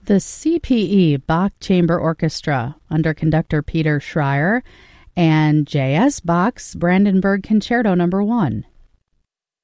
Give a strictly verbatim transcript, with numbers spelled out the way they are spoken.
The C P E Bach Chamber Orchestra under conductor Peter Schreier and J S Bach's Brandenburg Concerto Number One.